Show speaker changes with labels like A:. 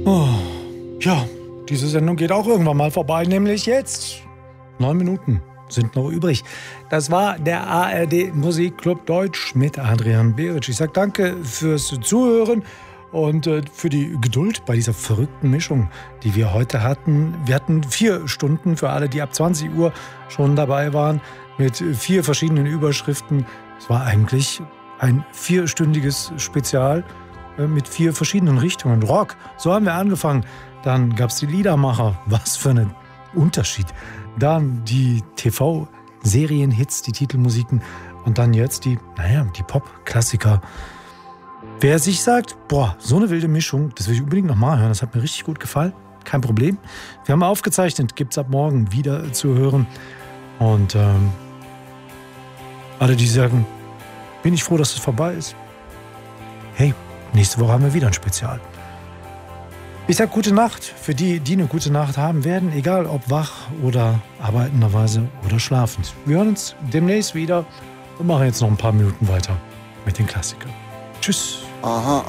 A: Oh, ja, diese Sendung geht auch irgendwann mal vorbei, nämlich jetzt. 9 Minuten sind noch übrig. Das war der ARD Musikclub Deutsch mit Adrian Beritsch. Ich sage danke fürs Zuhören und für die Geduld bei dieser verrückten Mischung, die wir heute hatten. Wir hatten 4 Stunden für alle, die ab 20 Uhr schon dabei waren, mit 4 verschiedenen Überschriften. Es war eigentlich ein 4-stündiges Spezial mit 4 verschiedenen Richtungen. Rock, so haben wir angefangen. Dann gab es die Liedermacher. Was für ein Unterschied. Dann die TV-Serienhits, die Titelmusiken. Und dann jetzt die Pop-Klassiker. Wer sich sagt, boah, so eine wilde Mischung, das will ich unbedingt nochmal hören. Das hat mir richtig gut gefallen. Kein Problem. Wir haben aufgezeichnet. Gibt es ab morgen wieder zu hören. Und alle, die sagen, bin ich froh, dass es vorbei ist. Hey, nächste Woche haben wir wieder ein Spezial. Ich sage gute Nacht für die, die eine gute Nacht haben werden, egal ob wach oder arbeitenderweise oder schlafend. Wir hören uns demnächst wieder und machen jetzt noch ein paar Minuten weiter mit den Klassikern. Tschüss.
B: Aha.